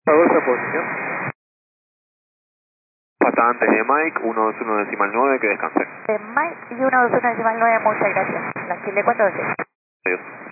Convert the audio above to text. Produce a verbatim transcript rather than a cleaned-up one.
Agosto, posición. Pasa antes de Mike, uno dos uno decimal nueve, que descanse. De Mike y uno dos uno decimal nueve, muchas gracias. La Chile cuatro dos seis. Adiós.